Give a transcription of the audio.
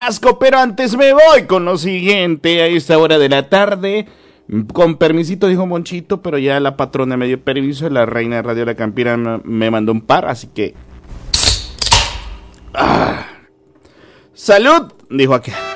asco, pero antes me voy con lo siguiente a esta hora de la tarde. Con permisito, dijo Monchito, pero ya la patrona me dio permiso. La reina de Radio La Campira me mandó un par, así que... ¡Salud! Dijo aquel.